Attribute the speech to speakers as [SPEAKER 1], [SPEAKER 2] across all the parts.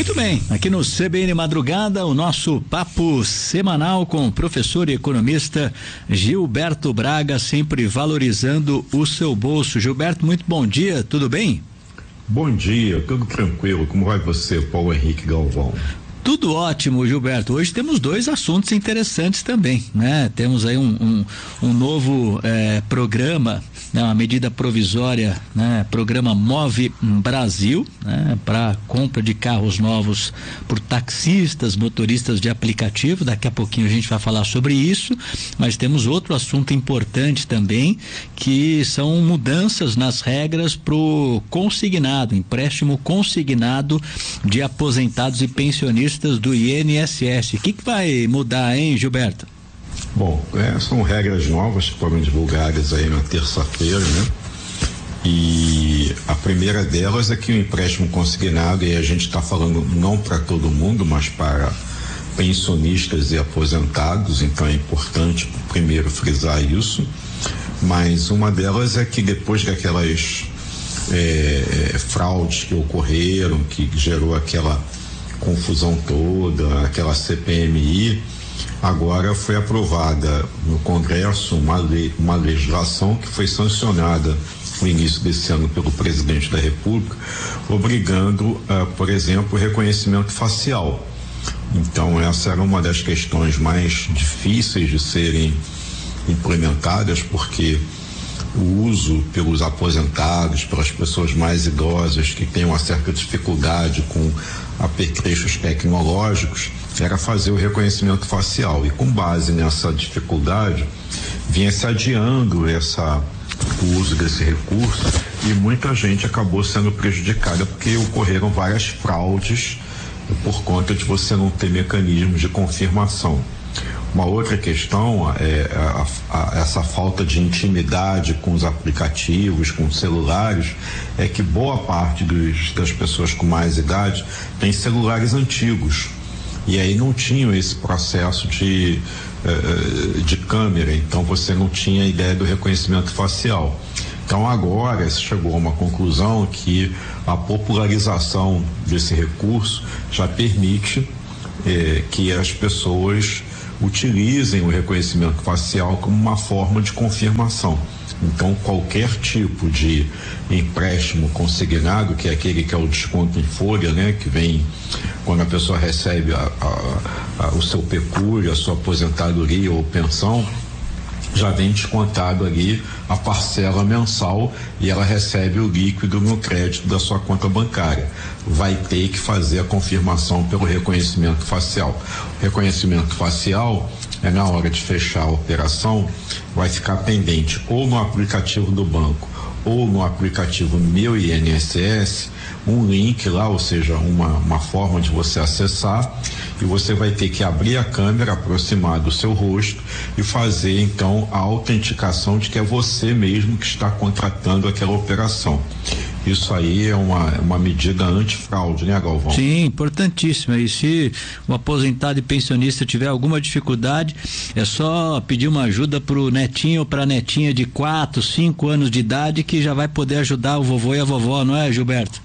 [SPEAKER 1] Muito bem, aqui no CBN Madrugada, o nosso papo semanal com o professor e economista Gilberto Braga, sempre valorizando o seu bolso. Gilberto, muito bom dia, tudo bem?
[SPEAKER 2] Bom dia, tudo tranquilo. Como vai você, Paulo Henrique Galvão?
[SPEAKER 1] Tudo ótimo, Gilberto. Hoje temos dois assuntos interessantes também, né? Temos aí um novo programa, né? Uma medida provisória, né? Programa Move Brasil, né? Para compra de carros novos por taxistas, motoristas de aplicativo. Daqui a pouquinho a gente vai falar sobre isso, mas temos outro assunto importante também, que são mudanças nas regras pro consignado, empréstimo consignado de aposentados e pensionistas do INSS. O que vai mudar, hein, Gilberto?
[SPEAKER 2] Bom, são regras novas que foram divulgadas aí na terça-feira, né? E a primeira delas é que o empréstimo consignado, e a gente está falando não para todo mundo, mas para pensionistas e aposentados, então é importante primeiro frisar isso, mas uma delas é que depois daquelas fraudes que ocorreram, que gerou aquela confusão toda, aquela CPMI, agora foi aprovada no Congresso uma legislação que foi sancionada no início desse ano pelo presidente da República, obrigando, por exemplo, o reconhecimento facial. Então, essa era uma das questões mais difíceis de serem implementadas, porque o uso pelos aposentados, pelas pessoas mais idosas que têm uma certa dificuldade com apetrechos tecnológicos, era fazer o reconhecimento facial, e com base nessa dificuldade vinha se adiando o uso desse recurso, e muita gente acabou sendo prejudicada porque ocorreram várias fraudes por conta de você não ter mecanismos de confirmação. Uma outra questão é essa falta de intimidade com os aplicativos, com os celulares, é que boa parte das pessoas com mais idade tem celulares antigos, e aí não tinham esse processo de câmera, então você não tinha a ideia do reconhecimento facial. Então agora se chegou a uma conclusão que a popularização desse recurso já permite que as pessoas utilizem o reconhecimento facial como uma forma de confirmação. Então, qualquer tipo de empréstimo consignado, que é aquele que é o desconto em folha, né, que vem quando a pessoa recebe o seu pecúlio, a sua aposentadoria ou pensão, já vem descontado ali a parcela mensal e ela recebe o líquido no crédito da sua conta bancária. Vai ter que fazer a confirmação pelo reconhecimento facial. O reconhecimento facial na hora de fechar a operação, vai ficar pendente ou no aplicativo do banco ou no aplicativo Meu INSS, um link lá, ou seja, uma forma de você acessar, e você vai ter que abrir a câmera, aproximar do seu rosto e fazer então a autenticação de que é você mesmo que está contratando aquela operação. Isso aí é uma medida antifraude, né, Galvão?
[SPEAKER 1] Sim, importantíssima. E se o aposentado e pensionista tiver alguma dificuldade, é só pedir uma ajuda pro netinho ou pra netinha de 4, 5 anos de idade, que já vai poder ajudar o vovô e a vovó, não é, Gilberto?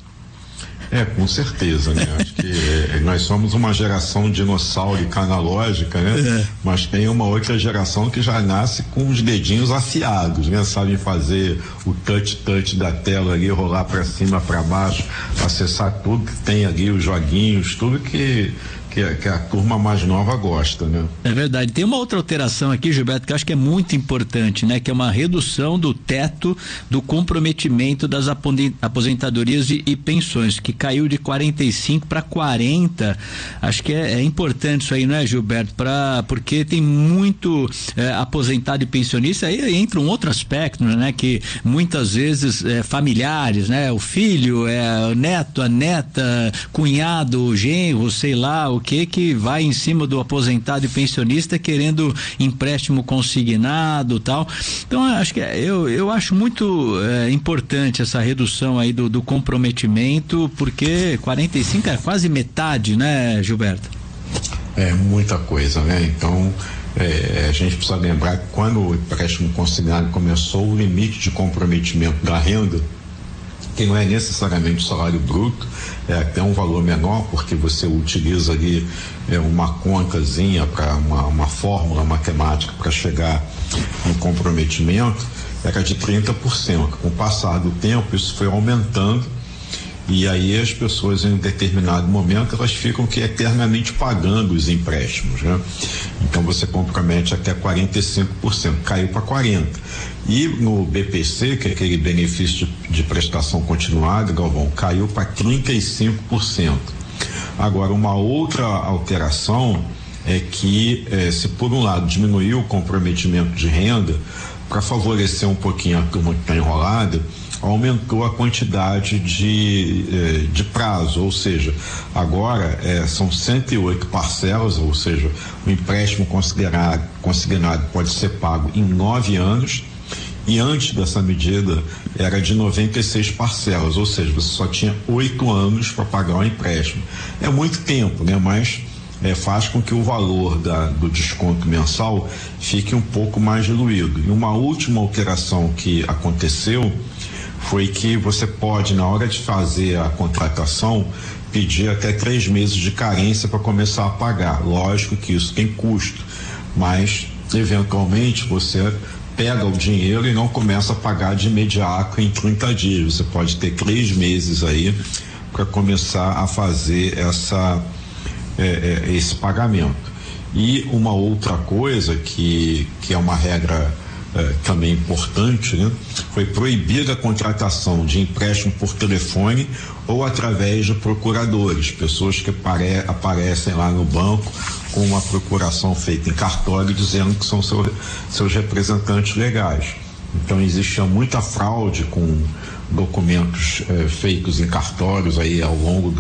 [SPEAKER 2] Com certeza, né? Acho que nós somos uma geração dinossaurica analógica, né? Mas tem uma outra geração que já nasce com os dedinhos afiados, né? Sabem fazer o touch da tela ali, rolar para cima, para baixo, acessar tudo que tem ali, os joguinhos, tudo que a turma mais nova gosta, né? É
[SPEAKER 1] verdade. Tem uma outra alteração aqui, Gilberto, que eu acho que é muito importante, né? Que é uma redução do teto do comprometimento das aposentadorias e pensões, que caiu de 45 para 40. Acho que é importante isso aí, não é, Gilberto? Porque tem muito aposentado e pensionista, aí entra um outro aspecto, né? Que muitas vezes familiares, né? O filho, o neto, a neta, cunhado, genro, sei lá, o que vai em cima do aposentado e pensionista querendo empréstimo consignado, tal. Então acho que eu acho muito importante essa redução aí do comprometimento, porque 45 é quase metade, né, Gilberto?
[SPEAKER 2] É muita coisa, né? Então a gente precisa lembrar que quando o empréstimo consignado começou, o limite de comprometimento da renda que não é necessariamente o salário bruto, é até um valor menor, porque você utiliza ali uma contazinha para uma fórmula matemática para chegar no comprometimento, era de 30%. Com o passar do tempo, isso foi aumentando, e aí as pessoas, em um determinado momento, elas ficam que eternamente pagando os empréstimos, né? Então você compromete até 45%, caiu para 40%. E no BPC, que é aquele benefício de prestação continuada, Galvão, caiu para 35%. Agora, uma outra alteração é que, se por um lado diminuiu o comprometimento de renda, para favorecer um pouquinho a turma que está enrolada, aumentou a quantidade de prazo, ou seja, agora são 108 parcelas, ou seja, o empréstimo consignado pode ser pago em 9 anos, e antes dessa medida era de 96 parcelas, ou seja, você só tinha 8 anos para pagar o empréstimo. É muito tempo, né? Mas faz com que o valor do desconto mensal fique um pouco mais diluído. E uma última alteração que aconteceu foi que você pode, na hora de fazer a contratação, pedir até 3 meses de carência para começar a pagar. Lógico que isso tem custo, mas eventualmente você pega o dinheiro e não começa a pagar de imediato em 30 dias. Você pode ter 3 meses aí para começar a fazer esse pagamento. E uma outra coisa que é uma regra também importante, né? Foi proibir a contratação de empréstimo por telefone ou através de procuradores, pessoas que aparecem lá no banco com uma procuração feita em cartório dizendo que são seus representantes legais. Então existia muita fraude com documentos feitos em cartórios aí ao longo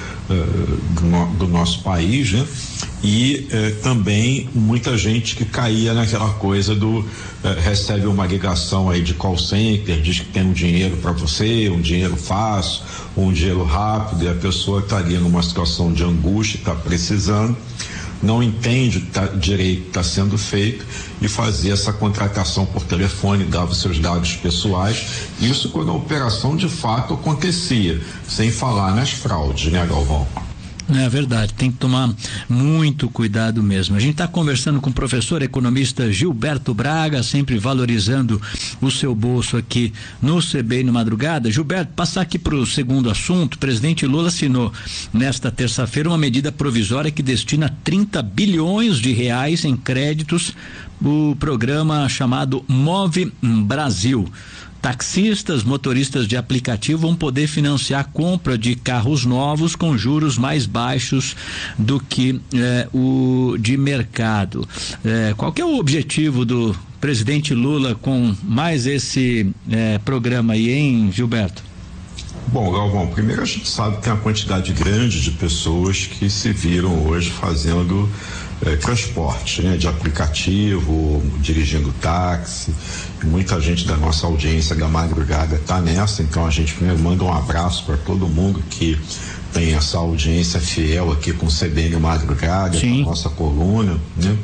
[SPEAKER 2] do nosso país, né? E também muita gente que caía naquela coisa recebe uma ligação aí de call center, diz que tem um dinheiro para você, um dinheiro fácil, um dinheiro rápido, e a pessoa estaria numa situação de angústia, está precisando, não entende direito que está sendo feito e fazia essa contratação por telefone, dava seus dados pessoais, isso quando a operação de fato acontecia, sem falar nas fraudes, né, Galvão?
[SPEAKER 1] É verdade, tem que tomar muito cuidado mesmo. A gente está conversando com o professor economista Gilberto Braga, sempre valorizando o seu bolso aqui no CBN Madrugada. Gilberto, passar aqui para o segundo assunto. O presidente Lula assinou nesta terça-feira uma medida provisória que destina 30 bilhões de reais em créditos o programa chamado Move Brasil. Taxistas, motoristas de aplicativo vão poder financiar a compra de carros novos com juros mais baixos do que o de mercado. Qual que é o objetivo do presidente Lula com mais esse programa aí, hein, Gilberto?
[SPEAKER 2] Bom, Galvão, primeiro a gente sabe que tem uma quantidade grande de pessoas que se viram hoje fazendo transporte, né, de aplicativo, dirigindo táxi. Muita gente da nossa audiência da madrugada está nessa, então a gente primeiro manda um abraço para todo mundo que tem essa audiência fiel aqui com o CBN Madrugada, com a nossa coluna, né?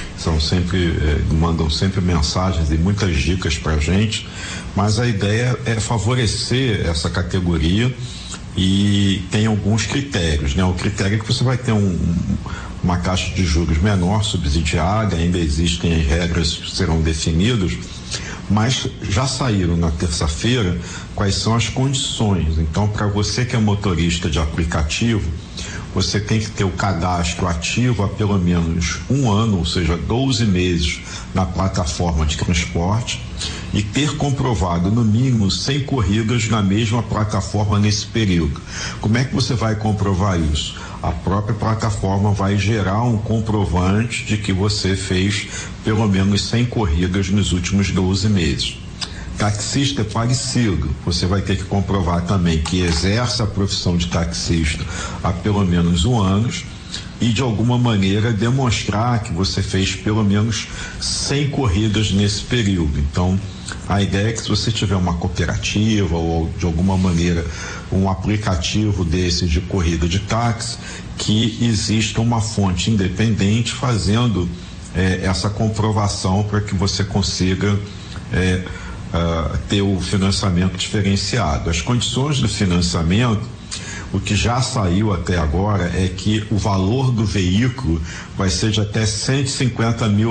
[SPEAKER 2] Mandam sempre mensagens e muitas dicas para a gente, mas a ideia é favorecer essa categoria e tem alguns critérios, né? O critério é que você vai ter uma taxa de juros menor, subsidiada, ainda existem as regras que serão definidas, mas já saíram na terça-feira quais são as condições. Então, para você que é motorista de aplicativo, você tem que ter o cadastro ativo há pelo menos 1 ano, ou seja, 12 meses na plataforma de transporte e ter comprovado no mínimo 100 corridas na mesma plataforma nesse período. Como é que você vai comprovar isso? A própria plataforma vai gerar um comprovante de que você fez pelo menos 100 corridas nos últimos 12 meses. Taxista é parecido, você vai ter que comprovar também que exerce a profissão de taxista há pelo menos 1 ano e de alguma maneira demonstrar que você fez pelo menos 100 corridas nesse período. Então, a ideia é que se você tiver uma cooperativa ou de alguma maneira um aplicativo desse de corrida de táxi, que exista uma fonte independente fazendo essa comprovação para que você consiga ter o financiamento diferenciado. As condições do financiamento, o que já saiu até agora é que o valor do veículo vai ser de até R$150 mil.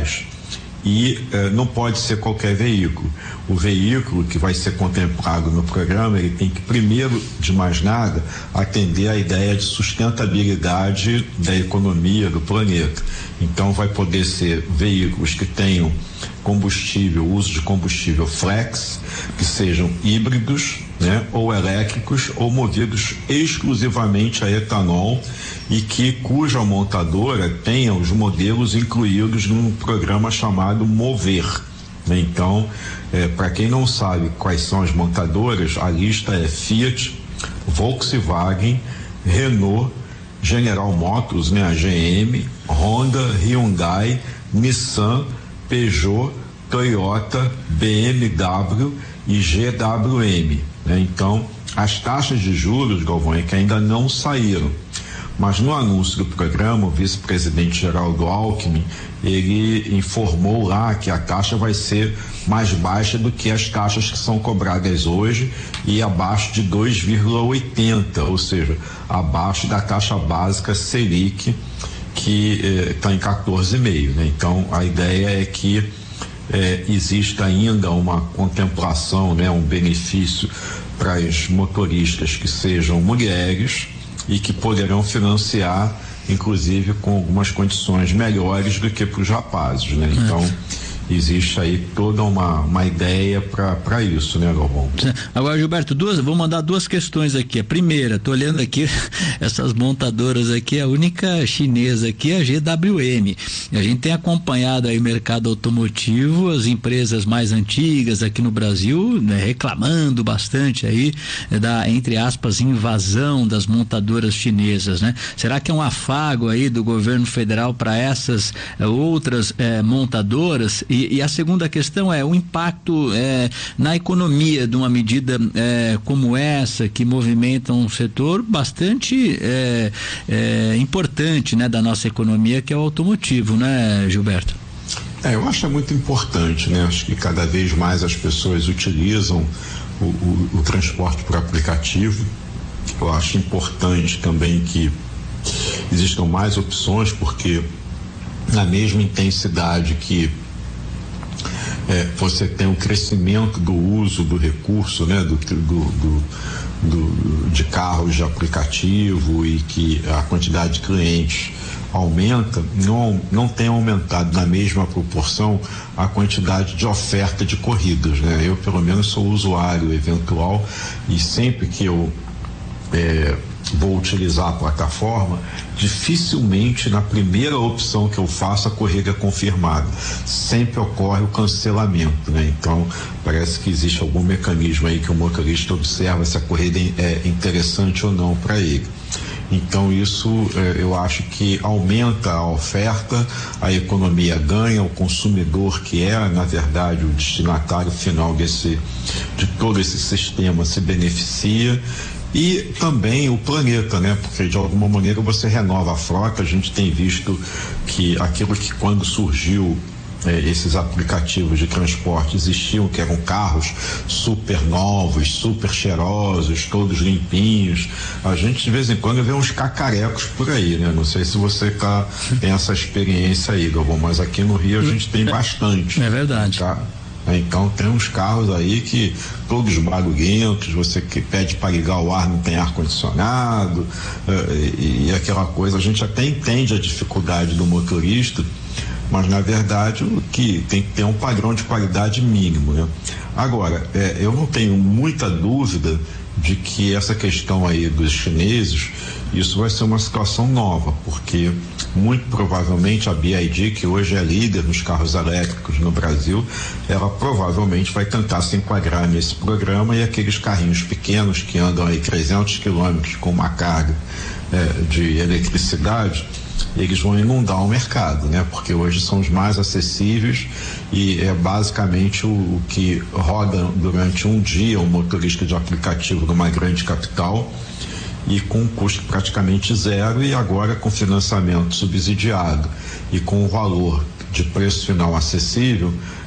[SPEAKER 2] E não pode ser qualquer veículo. O veículo que vai ser contemplado no programa, ele tem que, primeiro de mais nada, atender à ideia de sustentabilidade da economia do planeta. Então vai poder ser veículos que tenham uso de combustível flex, que sejam híbridos, né, ou elétricos, ou movidos exclusivamente a etanol, e cuja montadora tenha os modelos incluídos num programa chamado Mover. Então, para quem não sabe quais são as montadoras, a lista é Fiat, Volkswagen, Renault, General Motors, né, a GM, Honda, Hyundai, Nissan, Peugeot, Toyota, BMW e GWM. Né? Então, as taxas de juros, Galvão, é que ainda não saíram. Mas no anúncio do programa, o vice-presidente Geraldo Alckmin, ele informou lá que a taxa vai ser mais baixa do que as taxas que são cobradas hoje e abaixo de 2,80, ou seja, abaixo da taxa básica Selic, que está em 14,5, né? Então, a ideia é que exista ainda uma contemplação, né, um benefício para os motoristas que sejam mulheres e que poderão financiar, inclusive com algumas condições melhores do que para os rapazes, né? Então, existe aí toda uma ideia para isso, né, Galvão?
[SPEAKER 1] Agora, Gilberto, vou mandar duas questões aqui. A primeira, tô olhando aqui essas montadoras aqui, a única chinesa aqui é a GWM. A gente tem acompanhado aí o mercado automotivo, as empresas mais antigas aqui no Brasil, né, reclamando bastante aí da, entre aspas, invasão das montadoras chinesas, né? Será que é um afago aí do governo federal para essas outras montadoras? E a segunda questão é o impacto na economia de uma medida como essa, que movimenta um setor bastante importante, né, da nossa economia, que é o automotivo, né, Gilberto?
[SPEAKER 2] Eu acho que é muito importante, né? Acho que cada vez mais as pessoas utilizam o transporte por aplicativo. Eu acho importante também que existam mais opções, porque na mesma intensidade que você tem o crescimento do uso do recurso, né, de carros de aplicativo, e que a quantidade de clientes aumenta, não tem aumentado na mesma proporção a quantidade de oferta de corridas, né? Eu, pelo menos, sou usuário eventual, e sempre que eu vou utilizar a plataforma, dificilmente na primeira opção que eu faço a corrida é confirmada. Sempre ocorre o cancelamento, né? Então, parece que existe algum mecanismo aí que o motorista observa se a corrida é interessante ou não para ele. Então, isso eu acho que aumenta a oferta, a economia ganha, o consumidor, que é, na verdade, o destinatário final de todo esse sistema, se beneficia. E também o planeta, né? Porque de alguma maneira você renova a frota. A gente tem visto que aquilo que, quando surgiu esses aplicativos de transporte, existiam, que eram carros super novos, super cheirosos, todos limpinhos. A gente de vez em quando vê uns cacarecos por aí, né? Não sei se você tem essa experiência aí, Galvão, mas aqui no Rio a gente tem bastante.
[SPEAKER 1] É verdade.
[SPEAKER 2] Tá? Então tem uns carros aí que todos barulhentos, você que pede para ligar o ar, não tem ar-condicionado, e aquela coisa. A gente até entende a dificuldade do motorista, mas na verdade o que tem que ter um padrão de qualidade mínimo, né? Agora, eu não tenho muita dúvida de que essa questão aí dos chineses, isso vai ser uma situação nova, porque muito provavelmente a BYD, que hoje é líder nos carros elétricos no Brasil, ela provavelmente vai tentar se enquadrar nesse programa, e aqueles carrinhos pequenos que andam aí 300 quilômetros com uma carga de eletricidade, eles vão inundar o mercado, né? Porque hoje são os mais acessíveis, e é basicamente o que roda durante um dia um motorista de aplicativo numa grande capital, e com um custo praticamente zero, e agora com financiamento subsidiado e com o valor de preço final acessível,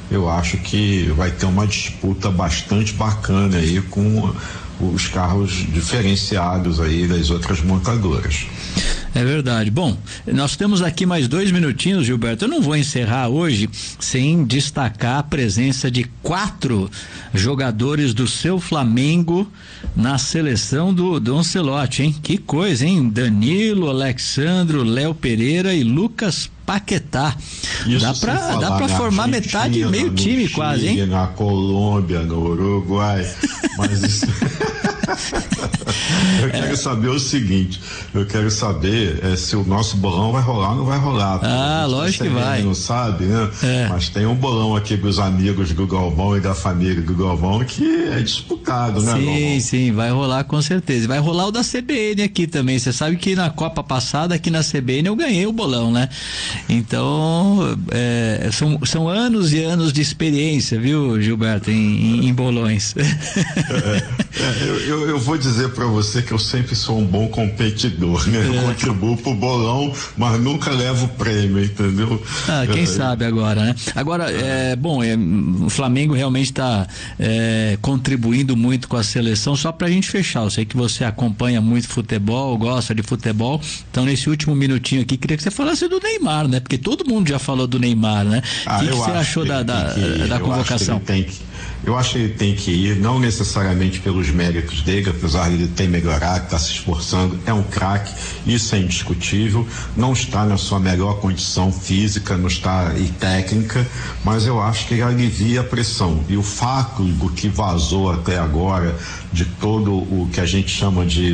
[SPEAKER 2] eu acho que vai ter uma disputa bastante bacana aí com os carros diferenciados aí das outras montadoras.
[SPEAKER 1] É verdade. Bom, nós temos aqui mais 2 minutinhos, Gilberto. Eu não vou encerrar hoje sem destacar a presença de 4 jogadores do seu Flamengo na seleção do Ancelotti, hein? Que coisa, hein? Danilo, Alexandro, Léo Pereira e Lucas Paquetá. Dá pra formar metade, meio time Chile, quase, hein?
[SPEAKER 2] Na Colômbia, no Uruguai, mas isso... Eu quero saber o seguinte, se o nosso bolão vai rolar ou não vai rolar.
[SPEAKER 1] Lógico que vai.
[SPEAKER 2] Não sabe, né? Mas tem um bolão aqui dos amigos do Galvão e da família do Galvão que é disputado, né, Galvão?
[SPEAKER 1] Sim, vai rolar com certeza. Vai rolar o da CBN aqui também. Você sabe que na Copa passada, aqui na CBN, eu ganhei o bolão, né? Então, são anos e anos de experiência, viu, Gilberto, em bolões.
[SPEAKER 2] Eu vou dizer para você que eu sempre sou um bom competidor, né? Eu contribuo pro bolão, mas nunca levo prêmio, entendeu?
[SPEAKER 1] Quem sabe agora, né? Agora, o Flamengo realmente está contribuindo muito com a seleção. Só pra gente fechar, eu sei que você acompanha muito futebol, gosta de futebol, então nesse último minutinho aqui, queria que você falasse do Neymar, né? Porque todo mundo já falou do Neymar, né? O que você achou da convocação?
[SPEAKER 2] Eu acho que ele tem que ir, não necessariamente pelos méritos dele, apesar de ele ter melhorado, está se esforçando, é um craque, isso é indiscutível, não está na sua melhor condição física, não está e técnica, mas eu acho que ele alivia a pressão. E o fato do que vazou até agora, de todo o que a gente chama de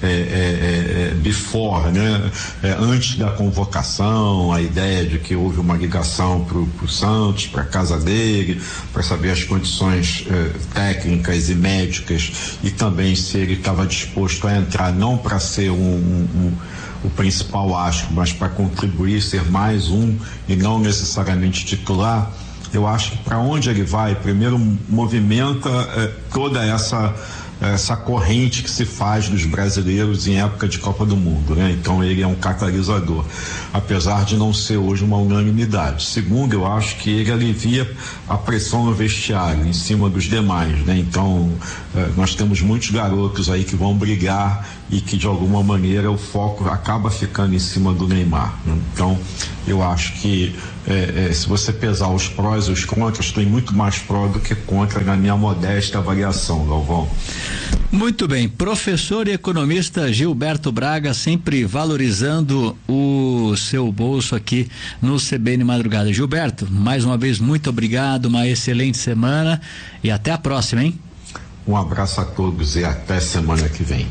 [SPEAKER 2] before, né? Antes da convocação, a ideia de que houve uma ligação pro Santos, para casa dele, para saber as condições técnicas e médicas, e também se ele estava disposto a entrar não para ser o principal astro, mas para contribuir, ser mais um e não necessariamente titular. Eu acho que para onde ele vai, primeiro movimenta toda essa corrente que se faz dos brasileiros em época de Copa do Mundo, né? Então ele é um catalisador, apesar de não ser hoje uma unanimidade. Segundo, eu acho que ele alivia a pressão no vestiário em cima dos demais, né? Então nós temos muitos garotos aí que vão brigar e que de alguma maneira o foco acaba ficando em cima do Neymar, né? Então eu acho que se você pesar os prós e os contras, tem muito mais pró do que contra na minha modesta avaliação, Galvão.
[SPEAKER 1] Muito bem, professor e economista Gilberto Braga, sempre valorizando o seu bolso aqui no CBN Madrugada. Gilberto, mais uma vez, muito obrigado, uma excelente semana e até a próxima, hein?
[SPEAKER 2] Um abraço a todos e até semana que vem.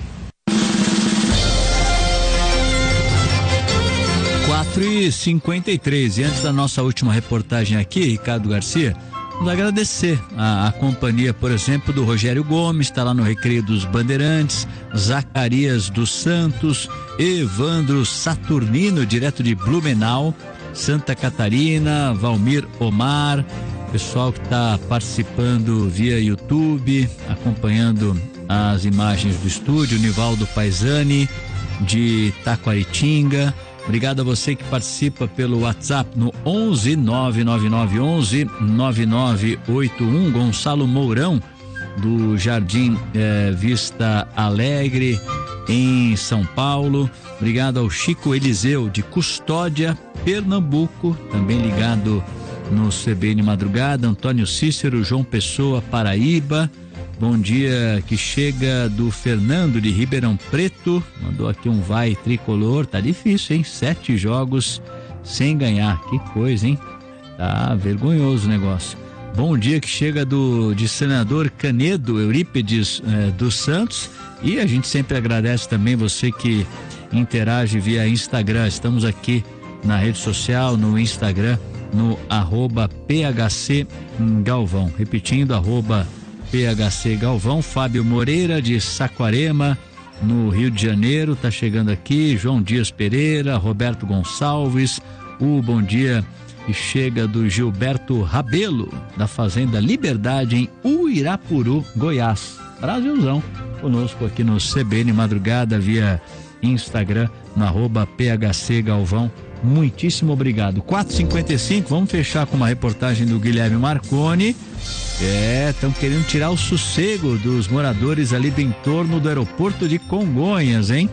[SPEAKER 1] 4h53, e antes da nossa última reportagem aqui, Ricardo Garcia, vamos agradecer a companhia, por exemplo, do Rogério Gomes, está lá no Recreio dos Bandeirantes, Zacarias dos Santos, Evandro Saturnino, direto de Blumenau, Santa Catarina, Valmir Omar, pessoal que está participando via YouTube, acompanhando as imagens do estúdio, Nivaldo Paisani, de Taquaritinga. Obrigado a você que participa pelo WhatsApp no 11 99911 9981. Gonçalo Mourão, do Jardim Vista Alegre, em São Paulo. Obrigado ao Chico Eliseu, de Custódia, Pernambuco, também ligado no CBN Madrugada. Antônio Cícero, João Pessoa, Paraíba. Bom dia que chega do Fernando de Ribeirão Preto, mandou aqui um vai tricolor, tá difícil, hein? 7 jogos sem ganhar, que coisa, hein? Tá vergonhoso o negócio. Bom dia que chega de Senador Canedo, Eurípides dos Santos, e a gente sempre agradece também você que interage via Instagram. Estamos aqui na rede social, no Instagram, no @PHC Galvão, repetindo, PHC Galvão. Fábio Moreira, de Saquarema, no Rio de Janeiro, tá chegando aqui. João Dias Pereira, Roberto Gonçalves, o bom dia que chega do Gilberto Rabelo, da Fazenda Liberdade, em Uirapuru, Goiás. Brasilzão, conosco aqui no CBN Madrugada via Instagram, no @PHC Galvão. Muitíssimo obrigado. 4h55, vamos fechar com uma reportagem do Guilherme Marconi. Estão querendo tirar o sossego dos moradores ali do entorno do aeroporto de Congonhas, hein?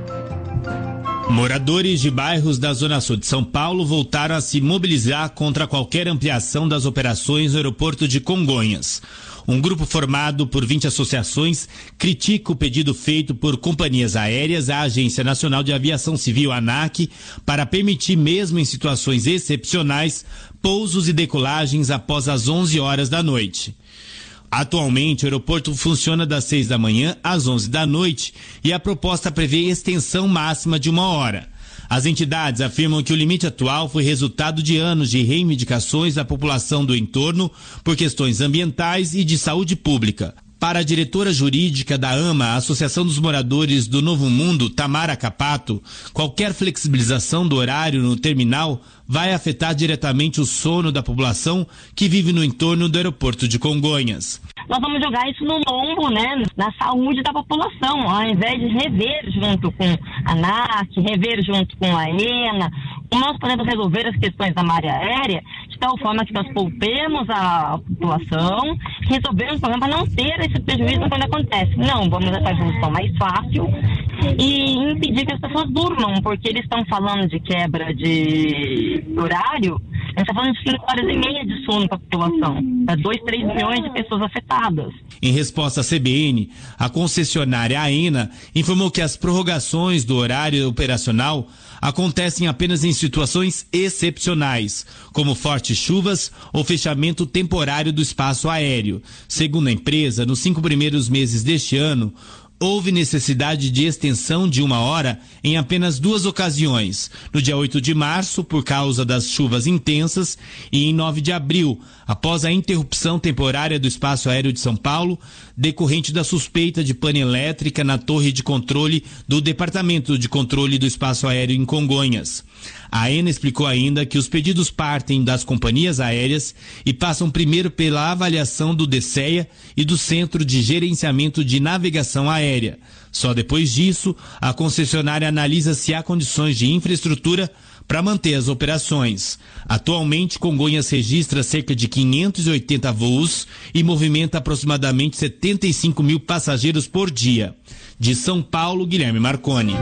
[SPEAKER 3] Moradores de bairros da Zona Sul de São Paulo voltaram a se mobilizar contra qualquer ampliação das operações no aeroporto de Congonhas. Um grupo formado por 20 associações critica o pedido feito por companhias aéreas à Agência Nacional de Aviação Civil, ANAC, para permitir, mesmo em situações excepcionais, pousos e decolagens após as 11 horas da noite. Atualmente, o aeroporto funciona das 6 da manhã às 11 da noite e a proposta prevê extensão máxima de 1 hora. As entidades afirmam que o limite atual foi resultado de anos de reivindicações da população do entorno por questões ambientais e de saúde pública. Para a diretora jurídica da AMA, a Associação dos Moradores do Novo Mundo, Tamara Capato, qualquer flexibilização do horário no terminal vai afetar diretamente o sono da população que vive no entorno do aeroporto de Congonhas.
[SPEAKER 4] Nós vamos jogar isso no lombo, né, na saúde da população, ao invés de rever junto com a ANAC, rever junto com a ENA, nós podemos resolver as questões da malha aérea de tal forma que nós poupemos a população, resolvemos o problema para não ter esse prejuízo quando acontece. Não, vamos essa solução mais fácil e impedir que as pessoas durmam, porque eles estão falando de quebra de horário, a gente está falando de 5h30 de sono para a população, para 2-3 milhões de pessoas afetadas.
[SPEAKER 3] Em resposta à CBN, a concessionária AENA informou que as prorrogações do horário operacional acontecem apenas em situações excepcionais, como fortes chuvas ou fechamento temporário do espaço aéreo. Segundo a empresa, nos 5 primeiros meses deste ano, houve necessidade de extensão de 1 hora em apenas 2 ocasiões, no dia 8 de março, por causa das chuvas intensas, e em 9 de abril, após a interrupção temporária do espaço aéreo de São Paulo, decorrente da suspeita de pane elétrica na torre de controle do Departamento de Controle do Espaço Aéreo em Congonhas. A AENA explicou ainda que os pedidos partem das companhias aéreas e passam primeiro pela avaliação do DCEA e do Centro de Gerenciamento de Navegação Aérea. Só depois disso, a concessionária analisa se há condições de infraestrutura para manter as operações. Atualmente, Congonhas registra cerca de 580 voos e movimenta aproximadamente 75 mil passageiros por dia. De São Paulo, Guilherme Marconi.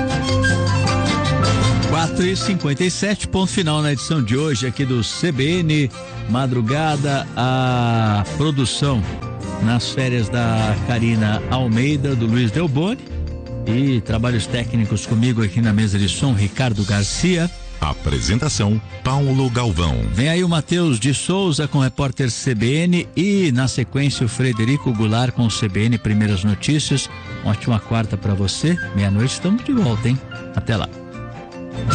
[SPEAKER 1] 4h57, ponto final na edição de hoje aqui do CBN Madrugada. A produção nas férias da Karina Almeida, do Luiz Delboni, e trabalhos técnicos comigo aqui na mesa de som, Ricardo Garcia.
[SPEAKER 5] Apresentação, Paulo Galvão.
[SPEAKER 1] Vem aí o Matheus de Souza com o repórter CBN e na sequência o Frederico Goulart com o CBN Primeiras Notícias. Uma ótima quarta para você, meia-noite estamos de volta, hein? Até lá.